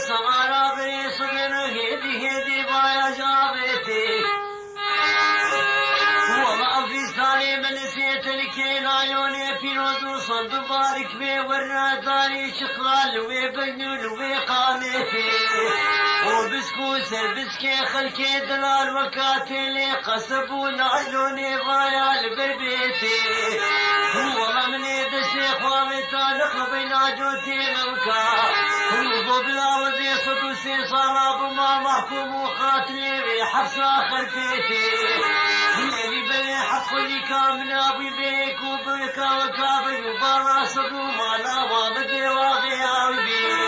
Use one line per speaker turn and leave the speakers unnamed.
سارا بريس من هدي بايا جابتي وما في ثاني من نسيت الكين عيوني في نوز صد بارك بي ورنا داري شقال وبنول وقامتي وبسكوس البسكي خلكي دلال وكاتلي قصبون عيوني بايا البربيتي والله من يد الشيخ وامتا نخبينا جوتي نوكا وضبلا وزي صدوسي صار ابو ما محكوم وقاتلي بحبس اخر فيتي اللي بني حقلي كامل ابي بيك وبيك وكابي وبارا صدو ما لا وابدي واغي عربي